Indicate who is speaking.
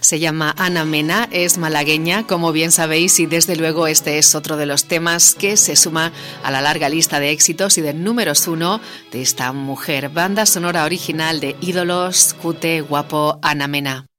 Speaker 1: Se llama Ana Mena, es malagueña, como bien sabéis, y desde luego este es otro de los temas que se suma a la larga lista de éxitos y de números 1 de esta mujer. Banda sonora original de Ídolos, Cute, Guapo, Ana Mena.